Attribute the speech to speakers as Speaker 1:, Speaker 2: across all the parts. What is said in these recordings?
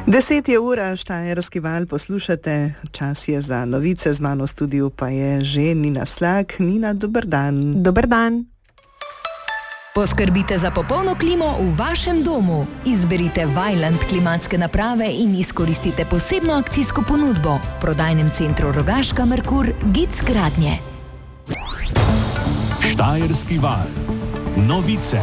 Speaker 1: 10 je ura, Štajerski val poslušate, čas je za novice, z mano v studiu pa je že Nina Slak. Nina, dober dan.
Speaker 2: Dober dan.
Speaker 3: Poskrbite za popolno klimo v vašem domu. Izberite Vaillant klimatske naprave in izkoristite posebno akcijsko ponudbo v prodajnem centru Rogaška Merkur GIC Gradnje.
Speaker 4: Štajerski val. Novice.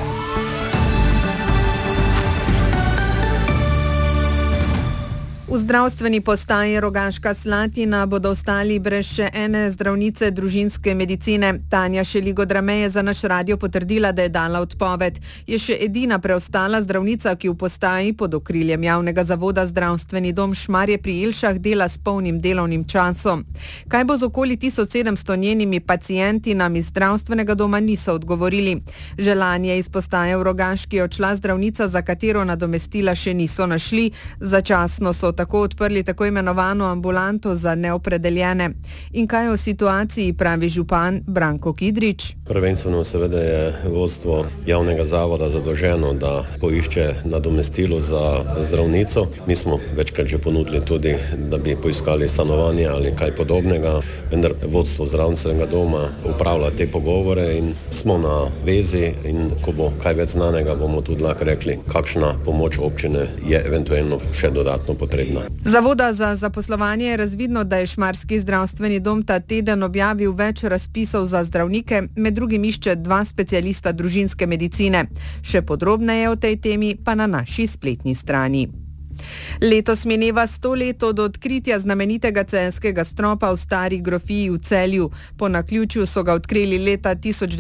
Speaker 2: V zdravstveni postaji Rogaška Slatina bodo ostali brez še ene zdravnice družinske medicine. Tanja Šeligo-Drame je za naš radio potrdila, da je dala odpoved. Je še edina preostala zdravnica, ki v postaji pod okriljem javnega zavoda Zdravstveni dom Šmarje pri Jelšah dela s polnim delovnim časom. Kaj bo z okoli 1700 njenimi pacientinami zdravstvenega doma, niso odgovorili. Želanje iz postaje v Rogaški je odšla zdravnica, za katero nadomestila še niso našli. Začasno so tako odprli tako imenovano ambulanto za neopredeljene. In kaj o situaciji pravi župan Branko Kidrič?
Speaker 5: Prvenstveno seveda je vodstvo javnega zavoda zadolženo, da poišče nadomestilo za zdravnico. Mi smo večkrat že ponudili tudi, da bi poiskali stanovanje ali kaj podobnega, vendar vodstvo zdravstvenega doma upravlja te pogovore in smo na vezi, in ko bo kaj več znanega, bomo tudi lahko rekli, kakšna pomoč občine je eventualno še dodatno potrebna.
Speaker 2: Zavoda za zaposlovanje je razvidno, da je Šmarski zdravstveni dom ta teden objavil več razpisov za zdravnike, med drugim išče 2 specialista družinske medicine. Še podrobneje o tej temi pa na naši spletni strani. Letos mineva 100 let od odkritja znamenitega celjskega stropa v Stari grofiji v Celju. Po naključju so ga odkrili leta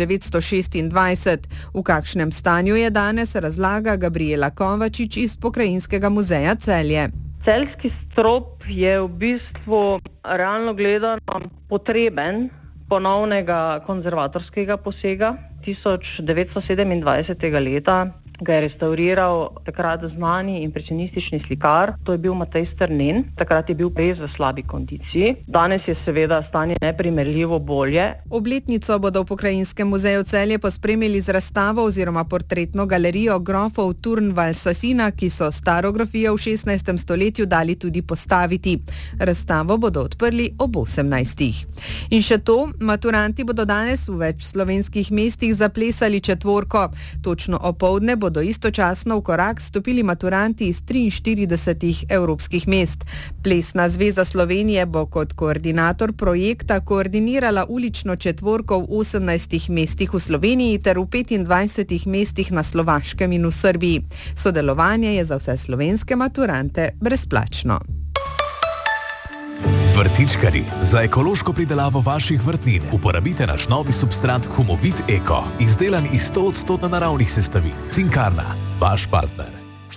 Speaker 2: 1926. V kakšnem stanju je danes, razlaga Gabriela Kovačič iz Pokrajinskega muzeja Celje.
Speaker 6: Celjski strop je v bistvu realno gledano potreben ponovnega konzervatorskega posega. 1927. leta ga je restauriral takrat znani impresionistični slikar, to je bil Matej Strnen. Takrat je bil res v slabi kondiciji. Danes je seveda stanje neprimerljivo bolje.
Speaker 2: Obletnico bodo v Pokrajinskem muzeju Celje pospremili z razstavo oziroma portretno galerijo grofov Turnval-Sasina, ki so staro grofijo v 16. stoletju dali tudi postaviti. Razstavo bodo odprli ob 18. In še to, maturanti bodo danes v več slovenskih mestih zaplesali četvorko. Točno opoldne bodo istočasno v korak stopili maturanti iz 43 evropskih mest. Plesna zveza Slovenije bo kot koordinator projekta koordinirala ulično četvorko v 18 mestih v Sloveniji ter v 25 mestih na Slovaškem in v Srbiji. Sodelovanje je za vse slovenske maturante brezplačno.
Speaker 4: Vrtičkarji, za ekološko pridelavo vaših vrtnin uporabite naš novi substrat Humovit Eko, izdelan iz 100% naravnih sestavin. Cinkarna, vaš partner.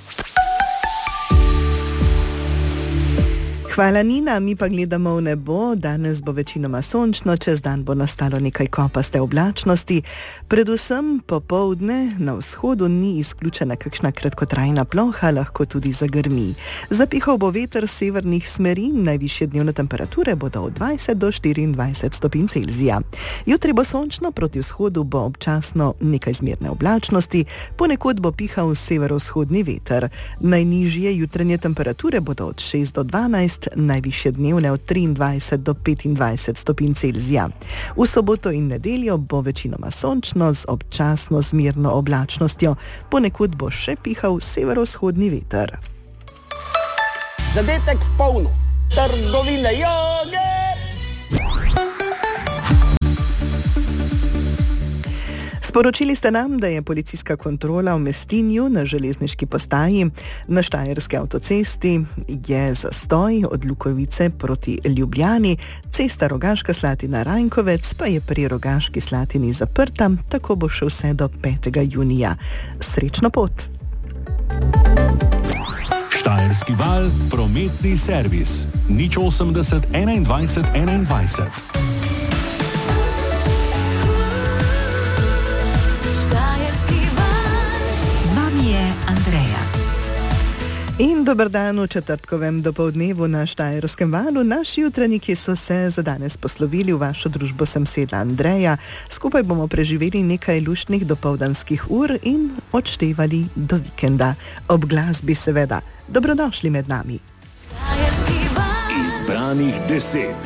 Speaker 1: Hvala, Nina, mi pa gledamo v nebo. Danes bo večinoma sončno, čez dan bo nastalo nekaj kopaste oblačnosti. Predvsem popoldne na vzhodu ni izključena kakšna kratkotrajna ploha, lahko tudi zagrmi. Zapihal bo veter severnih smeri, najvišje dnevne temperature bodo od 20 do 24 stopinj Celzija. Jutri bo sončno, proti vzhodu bo občasno nekaj zmerne oblačnosti, ponekod bo pihal severovzhodni veter. Najnižje jutranje temperature bodo od 6 do 12, najvišje dnevne od 23 do 25 stopinj Celzija. V soboto in nedeljo bo večinoma sončno z občasno zmerno oblačnostjo, ponekod bo še pihal severovzhodni veter.
Speaker 7: Zadetek v polno, trgovine joge!
Speaker 1: Sporočili ste nam, da je policijska kontrola v Mestinju na železniški postaji. Na Štajerski avtocesti je zastoj od Lukovice proti Ljubljani, cesta Rogaška Slatina-Rajnkovec pa je pri Rogaški Slatini zaprta, tako bo še vse do 5. junija. Srečno pot!
Speaker 4: Štajerski val, prometni servis. 080 21 21.
Speaker 1: In dober dan v četrtkovem dopoldnevu na Štajerskem valu. Naši jutranjiki so se za danes poslovili, v vašo družbo sem sedla Andreja. Skupaj bomo preživeli nekaj luštnih dopoldanskih ur in odštevali do vikenda. Ob glasbi seveda. Dobrodošli med nami.
Speaker 8: Izbranih 10.